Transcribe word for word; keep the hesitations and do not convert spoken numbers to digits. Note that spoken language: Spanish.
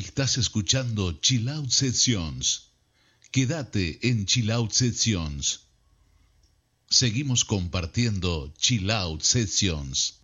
Estás escuchando Chill Out Sessions. Quédate en Chill Out Sessions. Seguimos compartiendo Chill Out Sessions.